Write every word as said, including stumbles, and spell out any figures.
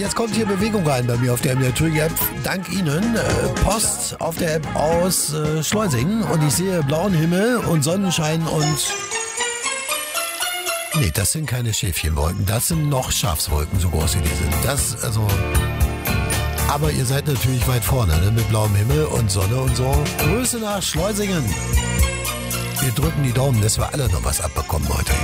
Jetzt kommt hier Bewegung rein bei mir auf der M D R-App. Dank Ihnen. Äh, Post auf der App aus äh, Schleusingen. Und ich sehe blauen Himmel und Sonnenschein und... Nee, das sind keine Schäfchenwolken. Das sind noch Schafswolken, so groß wie die sind. Das, also... Aber ihr seid natürlich weit vorne, ne? Mit blauem Himmel und Sonne und so. Grüße nach Schleusingen. Wir drücken die Daumen, dass wir alle noch was abbekommen heute.